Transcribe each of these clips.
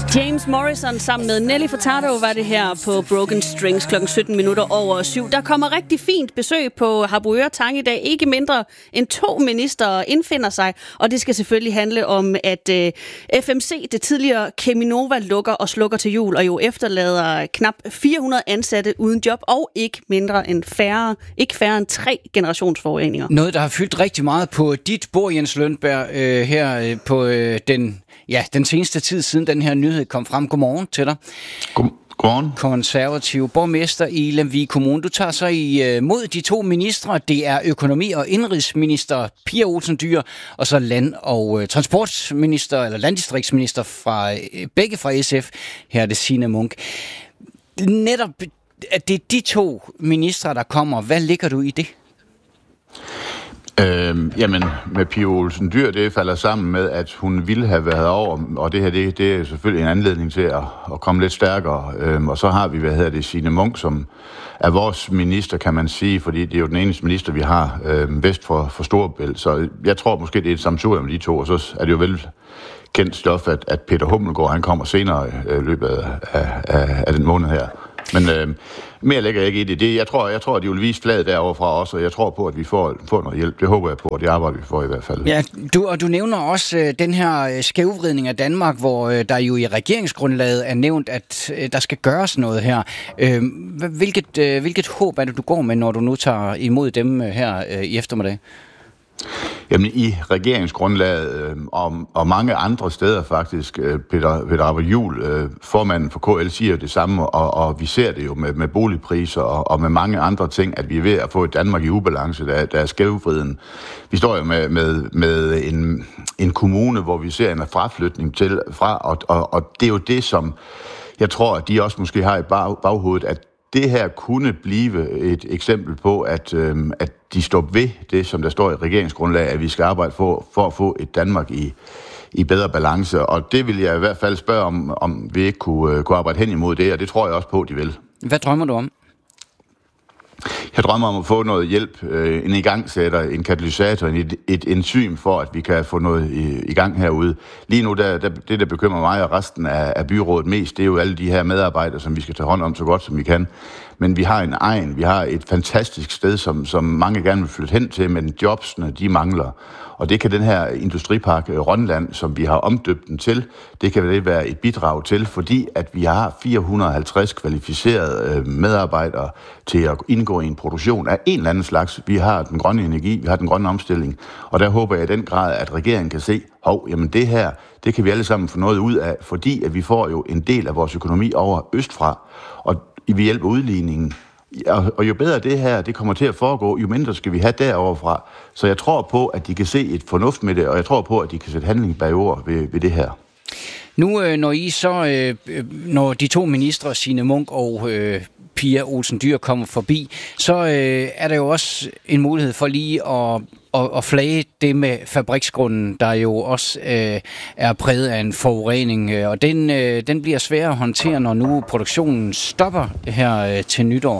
James Morrison sammen med Nelly Furtado var det her på Broken Strings klokken 7:17. Der kommer rigtig fint besøg på Harboøre Tange i dag. Ikke mindre end 2 ministre indfinder sig, og det skal selvfølgelig handle om, at FMC, det tidligere Cheminova, lukker og slukker til jul, og jo efterlader knap 400 ansatte uden job, og ikke færre end 3 generationsforureninger. Noget, der har fyldt rigtig meget på dit bord, Jens Lønberg, her på den seneste tid, siden den her nyhed kom frem. Godmorgen til dig. Godmorgen. Konservativ borgmester i Lemvig Kommune. Du tager så imod de 2 ministre. Det er økonomi- og indrigsminister Pia Olsen Dyhr, og så land- og transportminister, eller landdistriktsminister begge fra SF. Her er det Signe Munk. Netop, at det er de 2 ministre, der kommer. Hvad ligger du i det? Jamen, med Pia Olsen Dyhr, det falder sammen med, at hun ville have været over, og det her, det er selvfølgelig en anledning til at komme lidt stærkere. Og så har vi, Signe Munk, som er vores minister, kan man sige, fordi det er jo den eneste minister, vi har vest for Storebælt. Så jeg tror måske, det er et samtidig med de 2, og så er det jo vel kendt stof, at Peter Hummelgaard, han kommer senere i løbet af den måned her. Men mere lægger jeg ikke i det. Jeg tror, at de vil vise flaget derovre fra os, og jeg tror på, at vi får noget hjælp. Det håber jeg på, og det arbejder vi for i hvert fald. Ja, du nævner også den her skævvridning af Danmark, hvor der jo i regeringsgrundlaget er nævnt, at der skal gøres noget her. Hvilket håb er det, du går med, når du nu tager imod dem her i eftermiddag? Jamen, i regeringsgrundlaget og mange andre steder faktisk, Peter Abel-Juhl, formanden for KL, siger det samme, og vi ser det jo med boligpriser og med mange andre ting, at vi er ved at få et Danmark i ubalance, der er skævvriden. Vi står jo med en kommune, hvor vi ser en fraflytning fra, og det er jo det, som jeg tror, at de også måske har i baghovedet, at det her kunne blive et eksempel på, at de står ved det, som der står i regeringsgrundlaget, at vi skal arbejde for at få et Danmark i bedre balance. Og det vil jeg i hvert fald spørge om vi ikke kunne arbejde hen imod det, og det tror jeg også på, de vil. Hvad drømmer du om? Jeg drømmer om at få noget hjælp, en igangsætter, en katalysator, et enzym for, at vi kan få noget i gang herude. Lige nu, det der bekymrer mig og resten af byrådet mest, det er jo alle de her medarbejdere, som vi skal tage hånd om så godt, som vi kan. Men vi har vi har et fantastisk sted, som mange gerne vil flytte hen til, men jobsene, de mangler. Og det kan den her industripark Rønland, som vi har omdøbt den til, det kan det være et bidrag til, fordi at vi har 450 kvalificerede medarbejdere til at indgå i en produktion af en eller anden slags. Vi har den grønne energi, vi har den grønne omstilling, og der håber jeg i den grad, at regeringen kan se, jamen det her, det kan vi alle sammen få noget ud af, fordi at vi får jo en del af vores økonomi over østfra, og ved hjælp af udligningen. Og jo bedre det her, det kommer til at foregå, jo mindre skal vi have deroverfra. Så jeg tror på, at de kan se et fornuft med det, og jeg tror på, at de kan sætte handling bag ord ved det her. Nu når de 2 ministre, Signe Munk og Pia Olsen Dyhr, kommer forbi, så er der jo også en mulighed for lige at flage det med fabriksgrunden, der jo også er præget af en forurening, og den bliver svær at håndtere, når nu produktionen stopper her til nytår.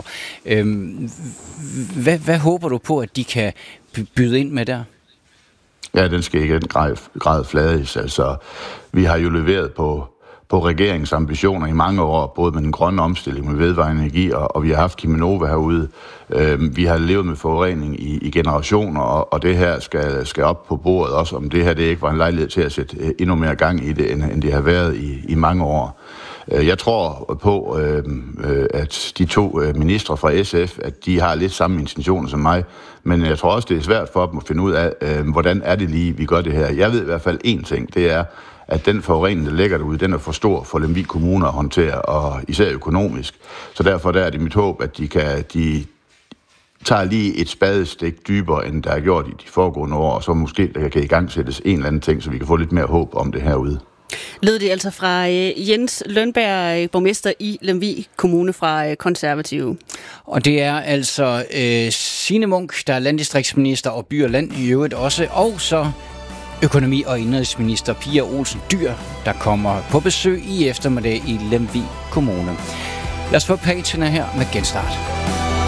Hvad håber du på, at de kan byde ind med der? Ja, den skal ikke i den grad flades. Altså, vi har jo leveret på regeringens ambitioner i mange år, både med den grønne omstilling, med vedvarende energi, og vi har haft Cheminova herude. Vi har levet med forurening i generationer, og det her skal op på bordet også, om det her det ikke var en lejlighed til at sætte endnu mere gang i det, end det har været i mange år. Jeg tror på, at de 2 ministre fra SF, at de har lidt samme intentioner som mig, men jeg tror også, det er svært for dem at finde ud af, hvordan er det lige, vi gør det her. Jeg ved i hvert fald én ting, det er, at den forurening, der ligger derude, den er for stor for Lemvig Kommune at håndtere, og især økonomisk. Så derfor der er det mit håb, at de tager lige et spadestik dybere, end der er gjort i de foregående år, og så måske der kan i gang sættes en eller anden ting, så vi kan få lidt mere håb om det herude. Lød det altså fra Jens Lønberg, borgmester i Lemvig Kommune fra Konservative. Og det er altså Signe Munk, der er landdistriktsminister og by og land i øvrigt også, og så økonomi- og indrigsminister Pia Olsen Dyhr, der kommer på besøg i eftermiddag i Lemvig Kommune. Lad os få pagerne her med genstart.